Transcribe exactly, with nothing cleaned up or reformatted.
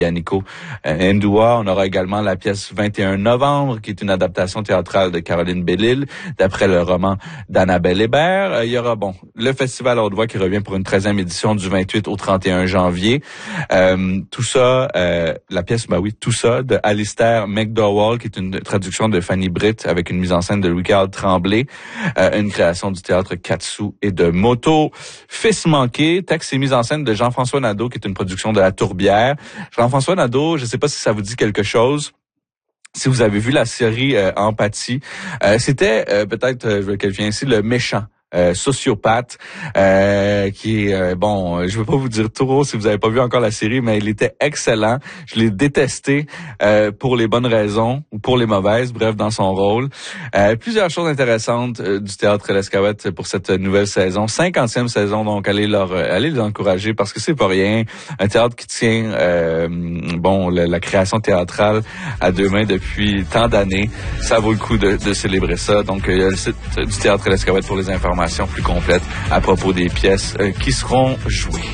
Yannico euh, Ndua. On aura également la pièce vingt et un novembre, qui est une adaptation théâtrale de Caroline Bellil, d'après le roman d'Annabelle Hébert. Euh, il y aura, bon, le Festival à Haute-Voix qui revient pour une treizième édition du vingt-huit au trente et un janvier. Euh, tout ça, euh, la pièce, bah oui, tout ça, de Alistair McDowell, qui est une traduction de Fanny Britt avec une mise en scène de Louis-Carl Tremblay, euh, une création du théâtre Katsu et de Moto. Fils manqué, texte et mise en scène de Jean-François Nadeau, qui est une production de La Tourbière. Jean-François Nadeau, je ne sais pas si ça vous dit quelque chose. Si vous avez vu la série euh, Empathie, euh, c'était euh, peut-être, euh, je vais le qualifier ainsi, le méchant. Euh, sociopathe, euh, qui est, euh, bon, je ne veux pas vous dire trop si vous n'avez pas vu encore la série, mais il était excellent. Je l'ai détesté euh, pour les bonnes raisons ou pour les mauvaises, bref, dans son rôle. Euh, plusieurs choses intéressantes euh, du Théâtre L'Escouette pour cette nouvelle saison. cinquantième saison, donc allez leur allez les encourager parce que c'est pas rien. Un théâtre qui tient euh, bon la, la création théâtrale à deux mains depuis tant d'années. Ça vaut le coup de, de célébrer ça. Donc, il y a le site du Théâtre L'Escouette pour les informations plus complètes à propos des pièces euh, qui seront jouées.